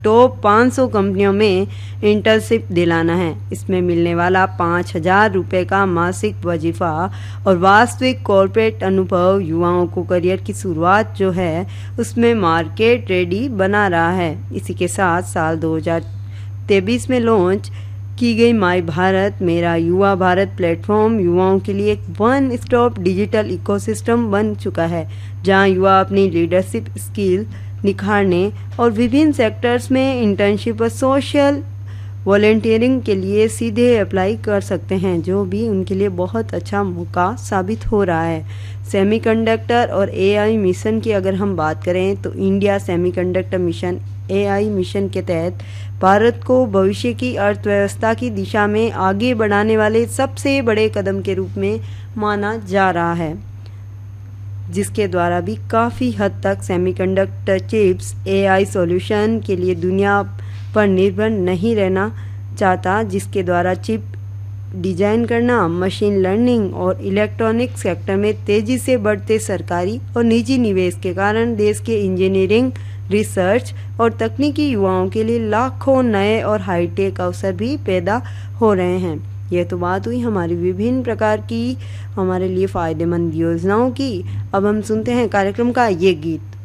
Top 500 कंपनियों में internship दिलाना है। इसमें मिलने वाला 5,000 रुपये का मासिक वजीफा और वास्तविक कॉर्पोरेट अनुभव युवाओं को करियर की शुरुआत जो है उसमें मार्केट रेडी बना रहा है। इसी के साथ साल 2023 में लॉन्च की गई माई भारत मेरा युवा भारत प्लेटफॉर्म युवाओं के लिए एक वन स्टॉप डिजिटल इकोसिस्टम बन चुका है, जहां युवा अपनी लीडरशिप स्किल निखारने और विभिन्न सेक्टर्स में इंटर्नशिप और सोशल वॉलंटियरिंग के लिए सीधे अप्लाई कर सकते हैं, जो भी उनके लिए बहुत अच्छा मौका साबित हो रहा है। सेमीकंडक्टर और एआई मिशन की अगर हम बात करें तो India semiconductor mission AI mission के तहत भारत को भविष्य की अर्थव्यवस्था की दिशा में आगे बढ़ाने वाले सबसे बड़े कदम के रूप में माना जा रहा है, जिसके द्वारा भी काफ़ी हद तक सेमीकंडक्टर चिप्स एआई सॉल्यूशन के लिए दुनिया पर निर्भर नहीं रहना चाहता, जिसके द्वारा चिप डिजाइन करना मशीन लर्निंग और इलेक्ट्रॉनिक सेक्टर में तेजी से बढ़ते सरकारी और निजी निवेश के कारण देश के इंजीनियरिंग रिसर्च और तकनीकी युवाओं के लिए लाखों नए और हाईटेक अवसर भी पैदा हो रहे हैं। यह तो बात हुई हमारी विभिन्न प्रकार की हमारे लिए फ़ायदेमंद योजनाओं की। अब हम सुनते हैं कार्यक्रम का ये गीत।